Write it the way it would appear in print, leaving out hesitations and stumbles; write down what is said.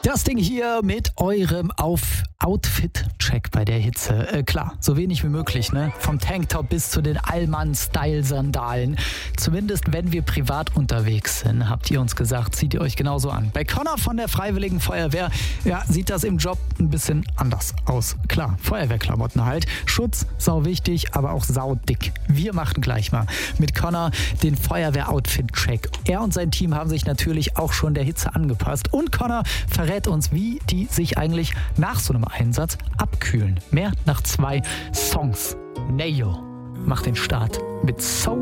Das Ding hier mit eurem Outfit-Check bei der Hitze. Klar, so wenig wie möglich, ne? Vom Tanktop bis zu den Allmann-Style-Sandalen. Zumindest wenn wir privat unterwegs sind, habt ihr uns gesagt, zieht ihr euch genauso an. Bei Connor von der Freiwilligen Feuerwehr, ja, sieht das im Job ein bisschen anders aus. Klar, Feuerwehrklamotten halt. Schutz, sau wichtig, aber auch sau dick. Wir machen gleich mal mit Connor den Feuerwehr-Outfit-Check. Er und sein Team haben sich natürlich auch schon der Hitze angepasst. Und Connor verrät uns, wie die sich eigentlich nach so einem Einsatz abkühlen. Mehr nach 2 Songs. Neyo macht den Start mit So